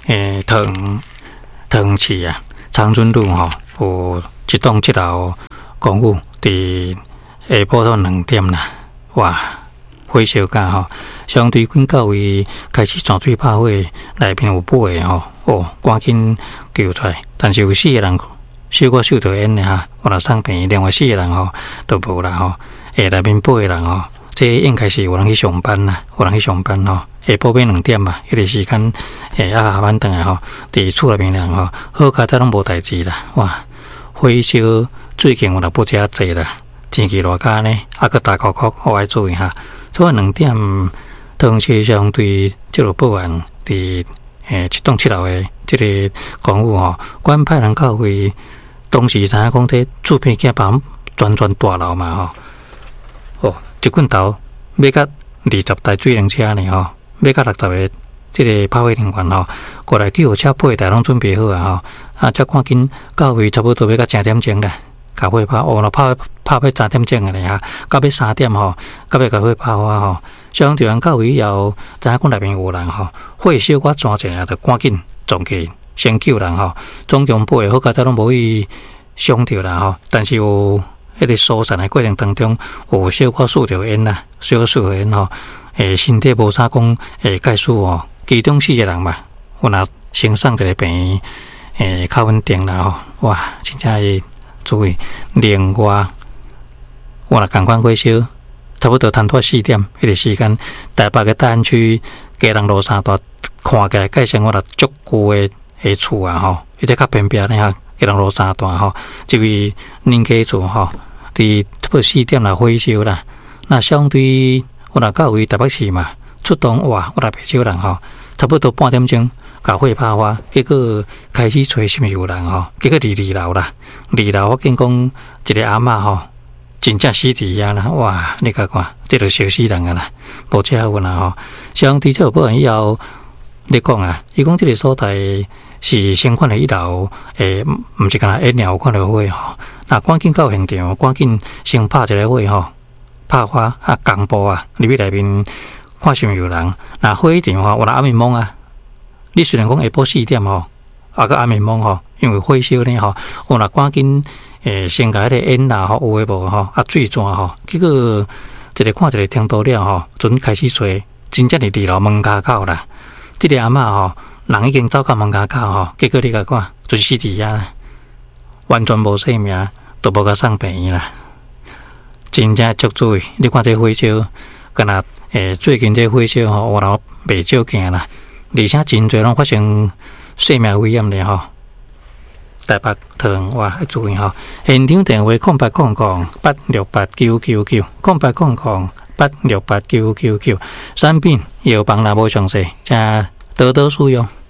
塘市啊，长春路有一栋7楼公寓，伫下晡到2点啦，哇，火烧甲相对近到位开始泉水拍火，内面有尾的赶紧救出来，但是有4个人小可受到烟的有若送病，另外4个人都无啦内面8个人这应该是有人去上班啦，下晡要2点吧，迄个时间下班回来伫厝内面人好佳在拢无代志啦，哇，火烧最近有若不遮济啦，天气热甲呢，个大酷爱注意下。早晚2点，当时相对这个保安伫一栋7楼的这个公寓管派人到位，当时知影讲这厝边惊把全大楼嘛一棍头要甲20台水冷车呢要甲60个这个拍火人员过来救护车8台拢准备好才赶紧到位，差不多要甲10点钟啦。甲火拍拍要3点钟的咧到要3点到要甲火拍花消防队员到位以后，知影讲内面有人火烧我抓一下，就赶紧撞起先救人总共8个好佳在拢无去伤着啦但是有迄个疏散的过程当中，有小可输着烟啦，小可输着烟身体无啥讲解数其中4个人嘛，有若先送一个病院较稳定啦哇，真正是注意。另外，我若共款火烧，差不多谈拖4点迄个时间，台北的大安区家人路三大看起来改成我若足旧的厝而且较偏僻咧家人路三大这位恁家厝伫差不多4点啦火烧啦，那相对我若到位台北市嘛，出动哇，我若袂少人差不多半点钟。甲火拍花，结果开始找是毋是有人结果伫2楼啦，2楼我见讲一个阿嬷真正死伫遐啦，哇！你甲看，这就烧死人啊啦，无遮好啦相对这保安以后，你讲伊讲这个所在是先看了1楼，毋是干那烟鸟看到火那赶紧到现场，赶紧先拍一个火拍花公布入去内面看是毋是有人，那火场有若暗暝蒙你虽然讲下晡4点个暗暝蒙因为火烧呢有若赶紧先甲迄个烟啦有诶无水泉结果一个看一个听到了准开始吹，真正是2楼门骹口啦。这个阿嬷人已经走到门骹口结果你甲看，准死伫遐啦，完全无性命，都无甲送病院啦。真正足注意，你看这火烧，敢若最近这火烧我老袂少见啦。而且真侪拢发生生命危险咧台北塘哇，要注意现场电话0800868999 0800868999，产品药房若无详细，请多多使用。